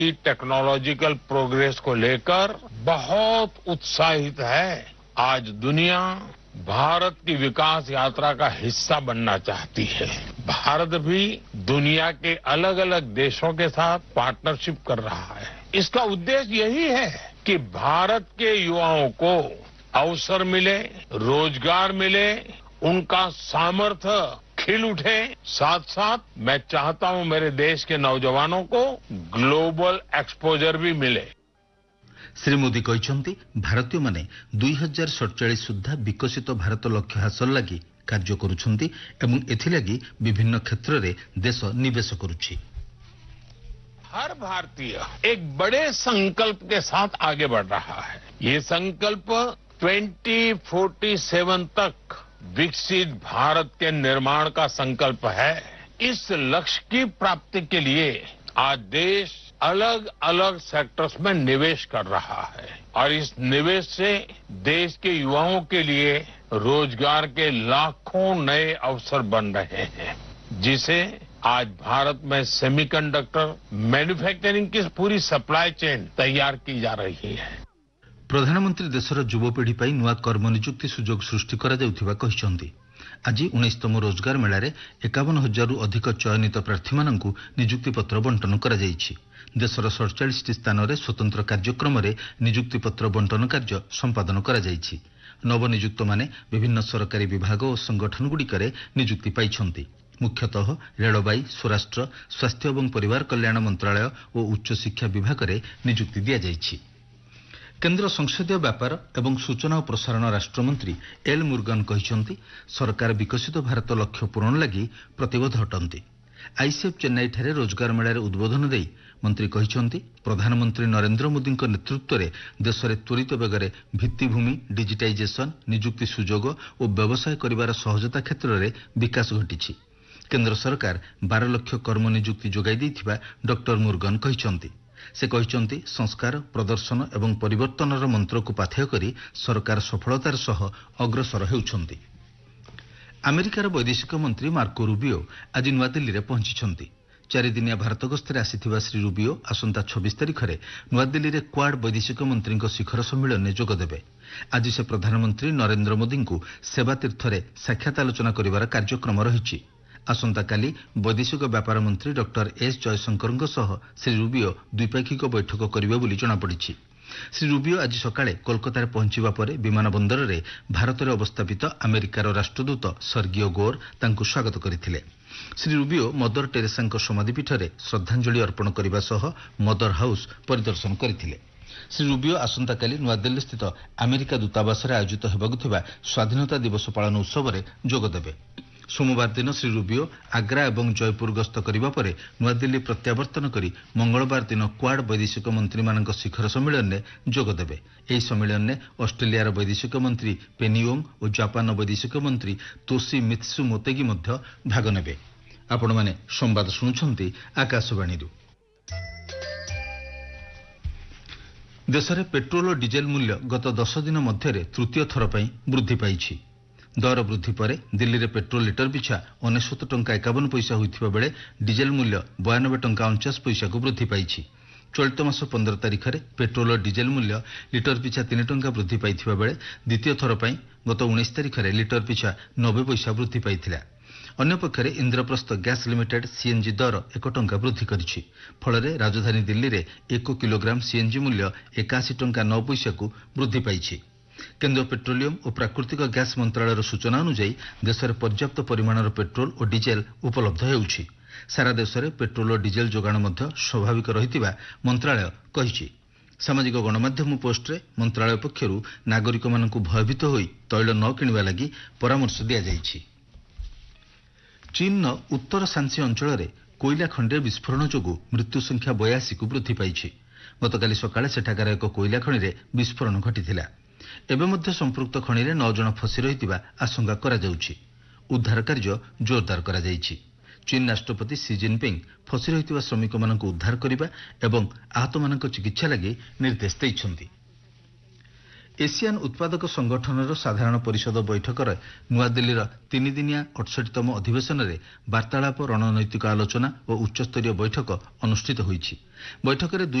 की technological progress को लेकर बहुत उत्साहित है। आज दुनिया भारत की विकास यात्रा का हिस्सा बनना चाहती है। भारत भी दुनिया के अलग अलग देशों के साथ पार्टनरशिप कर रहा है। इसका उद्देश्य यही है कि भारत के युवाओं को अवसर मिले, रोजगार मिले, उनका सामर्थ्य खिल उठे। साथ साथ मैं चाहता हूं मेरे देश के नौजवानों को ग्लोबल एक्सपोजर भी मिले। श्री मोदी कहते भारतीय माने 2047 सुधा विकसित भारत लक्ष्य हासिल लगी कार्य करुछंती एवं एथिलागी विभिन्न क्षेत्र रे देश निवेश करुछि। हर भारतीय एक बड़े संकल्प के साथ आगे बढ़ रहा है। ये संकल्प 2047 तक विकसित भारत के निर्माण का संकल्प है। इस लक्ष्य की प्राप्ति के लिए आज देश अलग अलग सेक्टर्स में निवेश कर रहा है और इस निवेश से देश के युवाओं के लिए रोजगार के लाखों नए अवसर बन रहे हैं, जिसे आज भारत में सेमीकंडक्टर मैन्युफैक्चरिंग की पूरी सप्लाई चेन तैयार की जा रही है। प्रधानमंत्री देशर युवपीढ़ी पर नुआ कर्म निजुक्ति सुजोग सृष्टि करा जाउथिबा कहिसंती। आज 19तम रोजगार मेलारे 51,000 अधिक चयनित प्रार्थी माननकु निजुक्ति पत्र बंटन करा जाइछि। देशर 47 स्थान में स्वतंत्र कार्यक्रम में निजुक्ति पत्र बंटन कार्य संपादन करा जाइछि। नवनियुक्त माने विभिन्न सरकारी विभाग और संगठन गुड़िकरे निजुक्ति पाइछंती। मुख्यतः रेलबाई, स्वराष्ट्र, स्वास्थ्य एवं परिवार कल्याण मंत्रालय और उच्च शिक्षा विभाग में निजुक्ति दिया जाइछि। केंद्र संसदीय व्यापार एवं सूचना और प्रसारण राष्ट्रमंत्री एल मुरुगन कहिसंती सरकार विकसित भारत लक्ष्य पूरण लगी प्रतिबद्ध अटंती। आईसीएफ चेन्नई ठारे रोजगार मेला उद्बोधन देई मंत्री कहिसंती प्रधानमंत्री नरेंद्र मोदी नेतृत्व में देश में त्वरित बेगरे भित्तिभूमि, डिजिटाइजेशन, निजुक्ति सुजोग और व्यवसाय करिवार सहजता क्षेत्र में विकास घटिछि। केंद्र सरकार 12 लाख कर्म निजुक्ति जोगाई देथिबा डॉक्टर मुरुगन कहिसंती। से कहते संस्कार, प्रदर्शन एवं परिवर्तनर मंत्र को पाथेय करी सरकार सफलतार सह अग्रसर हेउछंती। अमेरिकार वैदेशिक मंत्री मार्को रूबियो आज नुआदिल्ली में पहुंची। 4 दिनिया भारत गस्तर आसिथिबा श्री रूबियो आसंता 26 तारिख में नुआदिल्ली में क्वाड वैदेशिक मंत्री शिखर सम्मेलन में जोगदेवे। आज से प्रधानमंत्री नरेंद्र मोदी को सेवा तीर्थ में साक्षात आलोचना करिवार कार्यक्रम रही। आसंता काली वैदेशिक व्यापार मंत्री डॉक्टर एस जयशंकर सह श्री रूबियो द्विपाक्षिक बैठक करिवे बोली जଣାपड़ी। श्री रूबियो आज सकाळे कोलकाता पहुंचवा पर विमान बंदर में भारत में अवस्थापित अमेरिकार राष्ट्रदूत सर्गियो गोर तांकु स्वागत करथिले। श्री रूबियो मदर टेरेसा समाधिपीठ में श्रद्धांजलि अर्पण करने सह मदर हाउस परिदर्शन करथिले। श्री रूबियो आसंता काली नुआदिल्ली स्थित अमेरिका दूतावास आयोजित हेबाकु थिबा स्वाधीनता दिवस पालन उत्सव में जोगदेवे। सोमवार दिन श्री रूबियो आग्रा एवं जयपुर गस्त करने पर नुआदिल्ली प्रत्यावर्तन करी मंगलवार दिन क्वाड वैदेशिक मंत्री मानक शिखर सम्मेलन में जोगदेवे। यह सम्मेलन में ऑस्ट्रेलियार वैदेशिक मंत्री पेनी ओंग और जापान वैदेशिक मंत्री तोशी मित्सु मोतेगी मध्य भाग नेबे। आपण माने संवाद शुणुछंती आकाशवाणी। देश में पेट्रोल और डीजेल मूल्य गत 10 दिन मध्य तृतीय थर पर वृद्धि पाई। दर वृद्धि पर दिल्ली में पेट्रोल लिटर पिछा 69 टंका 51 पैसा होता बेले डीजेल मूल्य 92 टंका 49 पैसा को वृद्धि पाई। चलित मास 15 तारिख में पेट्रोल और डीजेल मूल्य लिटर पिछा 3 टंका वृद्धि पाई बेले द्वितीय थर पर गत 19 तारिख में लिटर पिछा 90 पैसा वृद्धि पाई। अन्यपक्षे इंद्रप्रस्थ गैस लिमिटेड सीएनजी दर 1 टंका वृद्धि करिछि। फल राजधानी दिल्ली में 1 किलोग्राम सीएनजी मूल्य 81 टंका 9 पैसा को वृद्धि पाई। केंद्र पेट्रोलियम और प्राकृतिक गैस मंत्रालय सूचना अनुसार देश में पर्याप्त परिमाणर पेट्रोल और डीजेल उपलब्ध होउछि। सारा देश में पेट्रोल और डीजेल जोगाण मध्य स्वाभाविक रहितिबा मंत्रालय कहिछि। सामाजिक गणमाध्यम पोस्ट रे मंत्रालय पक्षरु नागरिक मानकु भयभीत होई तैल न किणवा लागि परामर्श दिया जाइछि। चीन उत्तर सांसी अंचल में कोयला खंडे विस्फोरण जोगु मृत्यु संख्या 82 को वृद्धि पाई। गतकाली सकाळे सेठाकार एक कोयला खनि रे विस्फोरण घटिथिला। एबे मध्य संपृक्त खनि रे 9 जण फसी रहितिबा आशंका करा जाउछि। उद्धार कार्य जोरदार करा जाइछि। चीन राष्ट्रपति सी जिनपिंग फसी रहितिबा श्रमिक मानक उद्धार करिबा एवं आहत मानक चिकित्सा लागि निर्देश दैछन्ति। एशियान उत्पादक संगठनर साधारण परिषद बैठकर नुआदिल्लीर 3 दिनिया 68तम अधिवेशन में वार्तालाप रणनैतिक आलोचना और उच्चस्तरीय बैठक अनुष्ठित होईछि। बैठक में